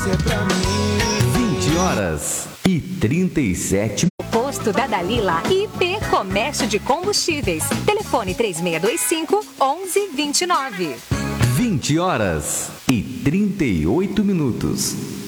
20h37. Posto da Dalila, IP Comércio de Combustíveis. Telefone 3625-1129. 20h38.